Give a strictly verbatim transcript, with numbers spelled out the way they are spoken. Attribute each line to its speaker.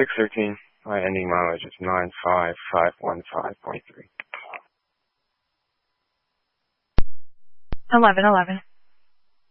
Speaker 1: six thirteen. My ending mileage is nine five five one five point three.
Speaker 2: eleven eleven.